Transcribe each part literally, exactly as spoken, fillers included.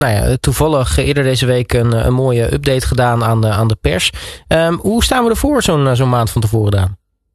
Nou ja, toevallig eerder deze week een, een mooie update gedaan aan de, aan de pers. Um, hoe staan we ervoor zo'n, zo'n maand van tevoren, Daan?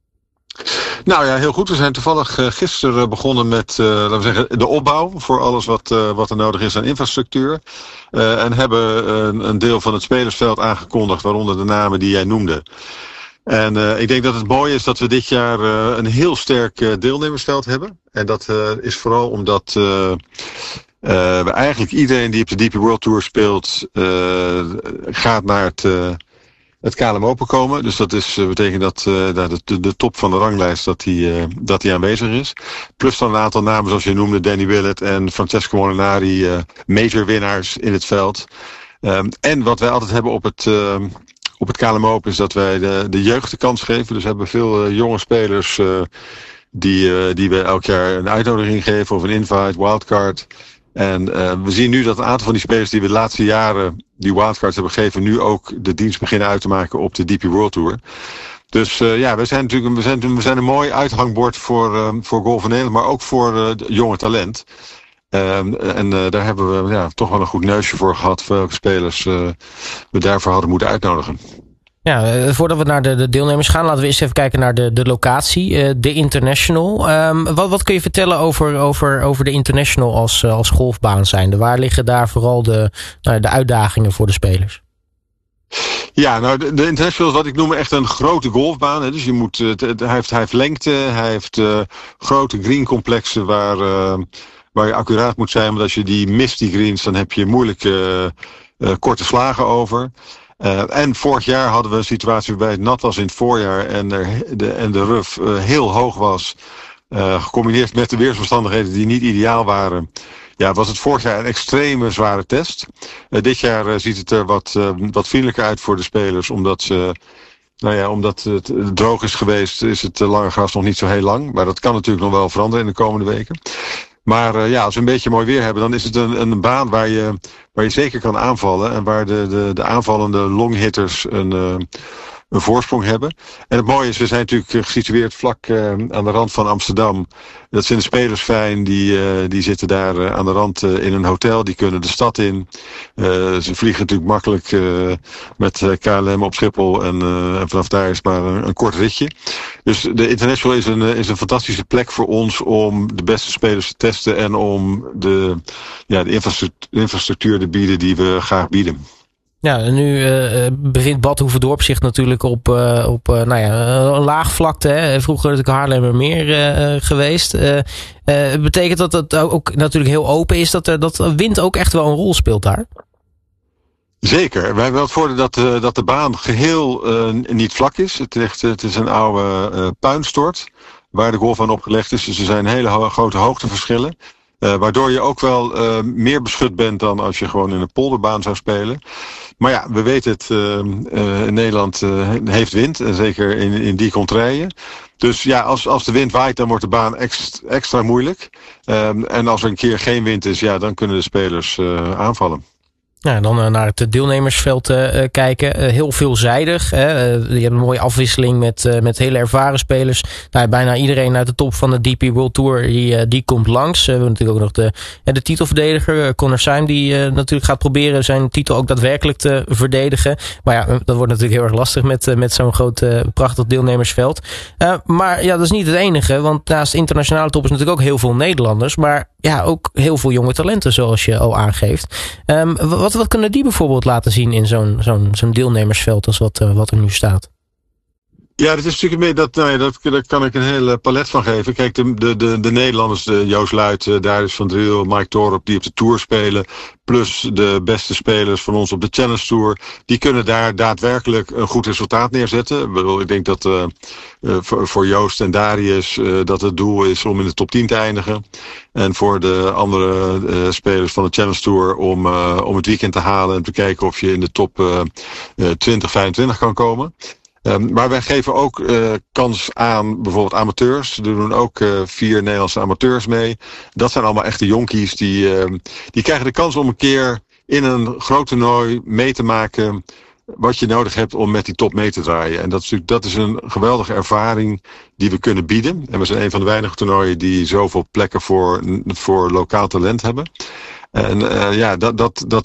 Nou ja, heel goed. We zijn toevallig uh, gisteren begonnen met uh, laten we zeggen, de opbouw voor alles wat, uh, wat er nodig is aan infrastructuur. Uh, en hebben uh, een deel van het spelersveld aangekondigd, waaronder de namen die jij noemde. En uh, ik denk dat het mooie is dat we dit jaar uh, een heel sterk uh, deelnemersveld hebben. En dat uh, is vooral omdat uh, uh, we eigenlijk iedereen die op de D P World Tour speelt uh, gaat naar het... Uh, het K L M Open komen. Dus dat is, uh, betekent dat uh, de, de, de top van de ranglijst dat die, uh, dat die aanwezig is. Plus dan een aantal namen zoals je noemde, Danny Willett en Francesco Molinari, uh, majorwinnaars in het veld. Um, en wat wij altijd hebben op het, uh, op het K L M Open is dat wij de, de jeugd de kans geven. Dus we hebben veel uh, jonge spelers uh, die, uh, die we elk jaar een uitnodiging geven of een invite, wildcard. En uh, we zien nu dat een aantal van die spelers die we de laatste jaren die wildcards hebben gegeven, nu ook de dienst beginnen uit te maken op de D P World Tour. Dus uh, ja, we zijn natuurlijk we zijn, we zijn een mooi uithangbord voor, uh, voor golf in Nederland, maar ook voor uh, jonge talent. Uh, en uh, daar hebben we ja, toch wel een goed neusje voor gehad, voor welke spelers uh, we daarvoor hadden moeten uitnodigen. Ja, voordat we naar de, de deelnemers gaan, laten we eerst even kijken naar de, de locatie, uh, de International. Um, wat, wat kun je vertellen over, over, over de International als, uh, als golfbaan zijnde? Waar liggen daar vooral de, nou, de uitdagingen voor de spelers? Ja, nou de, de International is wat ik noem echt een grote golfbaan. Hè. Dus je moet, het, het, hij, heeft, hij heeft lengte, hij heeft uh, grote greencomplexen waar, uh, waar je accuraat moet zijn. Want als je die mist, die greens, dan heb je moeilijke uh, uh, korte slagen over. Uh, en vorig jaar hadden we een situatie waarbij het nat was in het voorjaar en, er, de, en de rough uh, heel hoog was. Uh, gecombineerd met de weersomstandigheden die niet ideaal waren. Ja, was het vorig jaar een extreme zware test. Uh, dit jaar uh, ziet het er wat, uh, wat vriendelijker uit voor de spelers. Omdat, ze, nou ja, omdat het droog is geweest, is het uh, lange gras nog niet zo heel lang. Maar dat kan natuurlijk nog wel veranderen in de komende weken. Maar uh, ja, als we een beetje mooi weer hebben, dan is het een, een baan waar je, waar je zeker kan aanvallen. En waar de, de, de aanvallende longhitters een, uh, een voorsprong hebben. En het mooie is, we zijn natuurlijk gesitueerd vlak uh, aan de rand van Amsterdam. Dat vinden spelers fijn, die, uh, die zitten daar uh, aan de rand uh, in een hotel. Die kunnen de stad in. Uh, ze vliegen natuurlijk makkelijk uh, met uh, K L M op Schiphol. En, uh, en vanaf daar is maar een, een kort ritje. Dus de International is een, is een fantastische plek voor ons om de beste spelers te testen. En om de, ja, de infrastructuur, infrastructuur te bieden die we graag bieden. Ja, en nu uh, begint Bad Hoeverdorp zich natuurlijk op, uh, op uh, nou ja, een laagvlakte. Hè. Vroeger is het Haarlemmermeer uh, geweest. Uh, uh, betekent dat het ook natuurlijk heel open is, dat, uh, dat wind ook echt wel een rol speelt daar? Zeker. Wij hebben wel het voordeel dat, uh, dat de baan geheel uh, niet vlak is. Het, ligt, het is een oude uh, puinstort waar de golf aan opgelegd is. Dus er zijn hele ho- grote hoogteverschillen. Uh, waardoor je ook wel uh, meer beschut bent dan als je gewoon in een polderbaan zou spelen. Maar ja, we weten het, uh, uh, Nederland uh, heeft wind, en zeker in, in die contraien. Dus ja, als, als de wind waait, dan wordt de baan extra, extra moeilijk. Um, en als er een keer geen wind is, ja, dan kunnen de spelers uh, aanvallen. Nou, dan uh, naar het deelnemersveld uh, kijken. Uh, heel veelzijdig. Hè. Uh, je hebt een mooie afwisseling met, uh, met hele ervaren spelers. Nou, bijna iedereen uit de top van de D P World Tour die, uh, die komt langs. Uh, we hebben natuurlijk ook nog de, uh, de titelverdediger uh, Connor Syme, die uh, natuurlijk gaat proberen zijn titel ook daadwerkelijk te verdedigen. Maar ja, dat wordt natuurlijk heel erg lastig met, uh, met zo'n groot uh, prachtig deelnemersveld. Uh, maar ja, dat is niet het enige. Want naast de internationale top is natuurlijk ook heel veel Nederlanders. Maar ja, ook heel veel jonge talenten, zoals je al aangeeft. Um, wat, wat kunnen die bijvoorbeeld laten zien in zo'n, zo'n, zo'n deelnemersveld als wat, uh, wat er nu staat? Ja, dat is natuurlijk mee, dat, nou ja, dat, daar kan ik een hele palet van geven. Kijk, de, de, de, de Nederlanders, de Joost Luit, Darius van Driel, Mike Torup, die op de Tour spelen, plus de beste spelers van ons op de Challenge Tour, die kunnen daar daadwerkelijk een goed resultaat neerzetten. Ik denk dat uh, uh, voor, voor Joost en Darius uh, dat het doel is om in de top tien te eindigen. En voor de andere uh, spelers van de Challenge Tour om, uh, om het weekend te halen en te kijken of je in de top uh, uh, twintig, vijfentwintig kan komen. Um, maar wij geven ook uh, kans aan bijvoorbeeld amateurs. Er doen ook uh, vier Nederlandse amateurs mee. Dat zijn allemaal echte jonkies. Die, uh, die krijgen de kans om een keer in een groot toernooi mee te maken wat je nodig hebt om met die top mee te draaien. En dat is, dat is een geweldige ervaring die we kunnen bieden. En we zijn een van de weinige toernooien die zoveel plekken voor, voor lokaal talent hebben. En uh, ja, dat, dat, dat